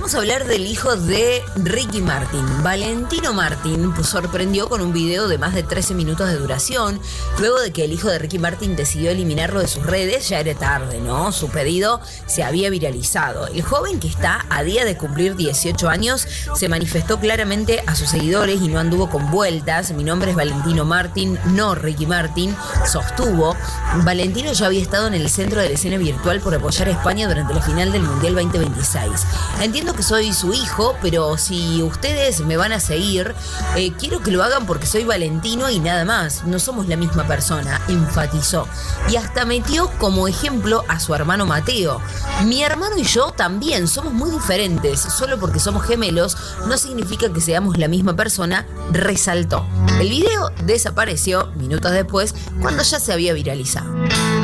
Vamos a hablar del hijo de Ricky Martin. Valentino Martin sorprendió con un video de más de 13 minutos de duración. Luego de que el hijo de Ricky Martin decidió eliminarlo de sus redes, ya era tarde, ¿no? Su pedido se había viralizado. El joven, que está a día de cumplir 18 años, se manifestó claramente a sus seguidores y no anduvo con vueltas. Mi nombre es Valentino Martin, no Ricky Martin, sostuvo. Valentino ya había estado en el centro de la escena virtual por apoyar a España durante la final del Mundial 2026. Entiendo que soy su hijo, pero si ustedes me van a seguir, quiero que lo hagan porque soy Valentino y nada más. No somos la misma persona, enfatizó. Y hasta metió como ejemplo a su hermano Mateo. Mi hermano y yo también somos muy diferentes. Solo porque somos gemelos no significa que seamos la misma persona, resaltó. El video desapareció minutos después, cuando ya se había viralizado.